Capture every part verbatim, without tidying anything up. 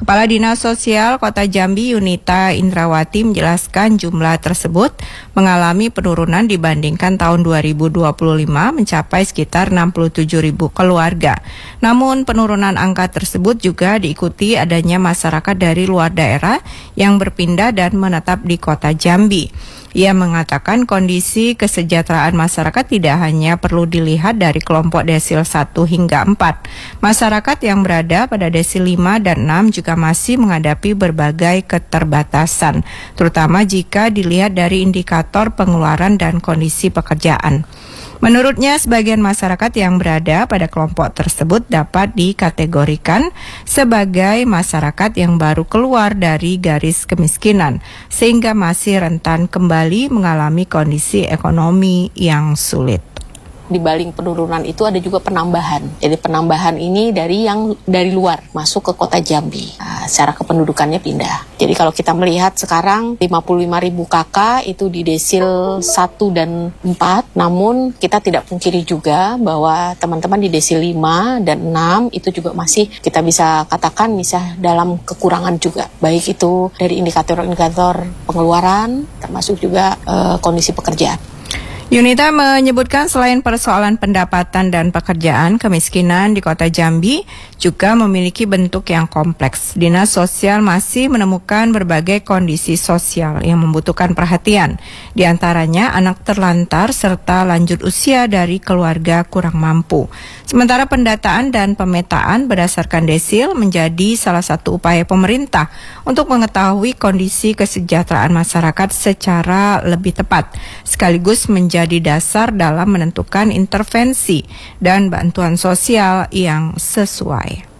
Kepala Dinas Sosial Kota Jambi Yunita Indrawati menjelaskan jumlah tersebut mengalami penurunan dibandingkan tahun dua ribu dua puluh lima mencapai sekitar enam puluh tujuh ribu keluarga. Namun penurunan angka tersebut juga diikuti adanya masyarakat dari luar daerah yang berpindah dan menetap di Kota Jambi. Ia mengatakan kondisi kesejahteraan masyarakat tidak hanya perlu dilihat dari kelompok desil satu hingga empat. Masyarakat yang berada pada desil lima dan enam juga masih menghadapi berbagai keterbatasan, terutama jika dilihat dari indikator pengeluaran dan kondisi pekerjaan. Menurutnya, sebagian masyarakat yang berada pada kelompok tersebut dapat dikategorikan sebagai masyarakat yang baru keluar dari garis kemiskinan, sehingga masih rentan kembali mengalami kondisi ekonomi yang sulit. Di balik penurunan itu ada juga penambahan. Jadi penambahan ini dari yang dari luar masuk ke Kota Jambi. Nah, secara kependudukannya pindah. Jadi kalau kita melihat sekarang lima puluh lima ribu kakak itu di desil satu dan empat. Namun kita tidak pungkiri juga bahwa teman-teman di desil lima dan enam itu juga masih kita bisa katakan bisa dalam kekurangan juga. Baik itu dari indikator-indikator pengeluaran termasuk juga uh, kondisi pekerjaan. Yunita menyebutkan selain persoalan pendapatan dan pekerjaan, kemiskinan di Kota Jambi juga memiliki bentuk yang kompleks. Dinas Sosial masih menemukan berbagai kondisi sosial yang membutuhkan perhatian. Di antaranya anak terlantar serta lanjut usia dari keluarga kurang mampu. Sementara pendataan dan pemetaan berdasarkan desil menjadi salah satu upaya pemerintah untuk mengetahui kondisi kesejahteraan masyarakat secara lebih tepat, sekaligus menjadi jadi dasar dalam menentukan intervensi dan bantuan sosial yang sesuai.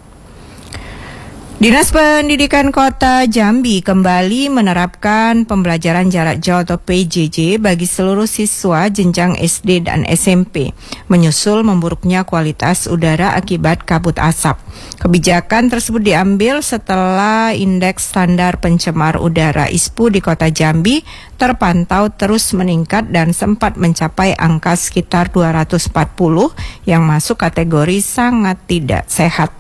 Dinas Pendidikan Kota Jambi kembali menerapkan pembelajaran jarak jauh atau P J J bagi seluruh siswa jenjang S D dan S M P, menyusul memburuknya kualitas udara akibat kabut asap. Kebijakan tersebut diambil setelah indeks standar pencemar udara I S P U di Kota Jambi terpantau terus meningkat dan sempat mencapai angka sekitar dua ratus empat puluh yang masuk kategori sangat tidak sehat.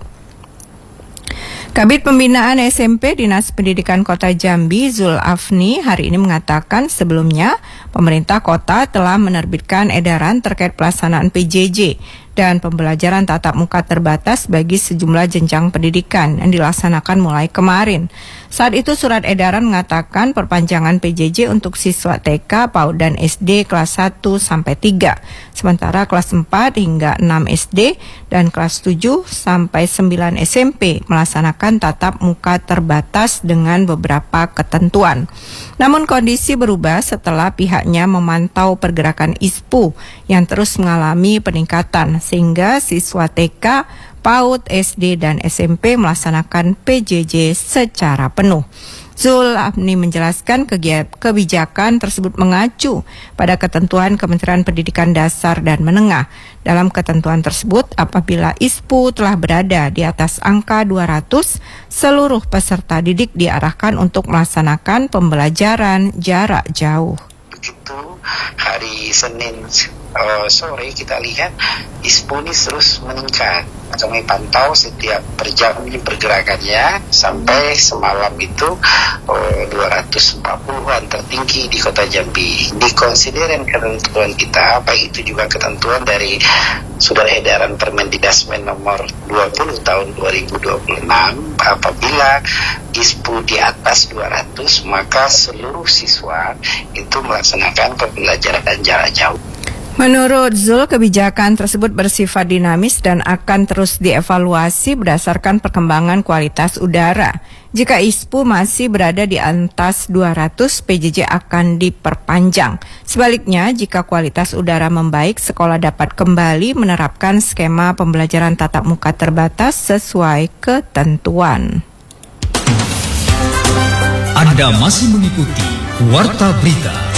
Kabid Pembinaan S M P Dinas Pendidikan Kota Jambi Zul Afni hari ini mengatakan sebelumnya pemerintah kota telah menerbitkan edaran terkait pelaksanaan P J J dan pembelajaran tatap muka terbatas bagi sejumlah jenjang pendidikan yang dilaksanakan mulai kemarin. Saat itu surat edaran mengatakan perpanjangan P J J untuk siswa T K, PAUD dan S D kelas satu sampai tiga, sementara kelas empat hingga enam S D dan kelas tujuh sampai sembilan S M P melaksanakan tatap muka terbatas dengan beberapa ketentuan. Namun kondisi berubah setelah pihaknya memantau pergerakan I S P U yang terus mengalami peningkatan, sehingga siswa T K, PAUD, S D, dan S M P melaksanakan P J J secara penuh. Zul Afni menjelaskan kebijakan tersebut mengacu pada ketentuan Kementerian Pendidikan Dasar dan Menengah. Dalam ketentuan tersebut, apabila I S P U telah berada di atas angka dua ratus, seluruh peserta didik diarahkan untuk melaksanakan pembelajaran jarak jauh. Begitu hari Senin uh, sore kita lihat I S P U ini terus meningkat. Kami pantau setiap per jam ini pergerakannya sampai semalam itu uh, dua ratus empat puluhan tertinggi di Kota Jambi. Dikonsiderin ketentuan kita, baik itu juga ketentuan dari surat edaran Permendikbud nomor dua puluh tahun dua ribu dua puluh enam, apabila I S P U di atas dua ratus maka seluruh siswa itu melaksanakan pembelajaran jarak jauh. Menurut Zul, kebijakan tersebut bersifat dinamis dan akan terus dievaluasi berdasarkan perkembangan kualitas udara. Jika I S P U masih berada di atas dua ratus, P J J akan diperpanjang. Sebaliknya, jika kualitas udara membaik, sekolah dapat kembali menerapkan skema pembelajaran tatap muka terbatas sesuai ketentuan. Anda masih mengikuti Warta Berita.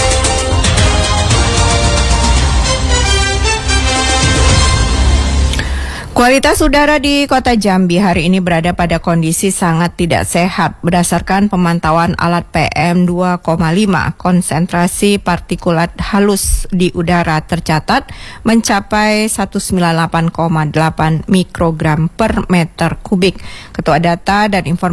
Kualitas udara di Kota Jambi hari ini berada pada kondisi sangat tidak sehat. Berdasarkan pemantauan alat P M dua koma lima, konsentrasi partikulat halus di udara tercatat mencapai seratus sembilan puluh delapan koma delapan mikrogram per meter kubik. Ketua Data dan Informasi